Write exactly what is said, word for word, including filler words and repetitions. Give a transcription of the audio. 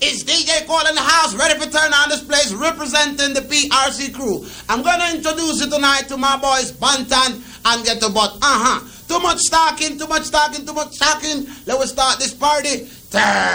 It's D J Cole in the house, ready for turn on this place, representing the P R C crew. I'm going to introduce you tonight to my boys Bantan and Get to Butt. Uh-huh. Too much talking, too much talking, too much talking. Let us start this party. Turn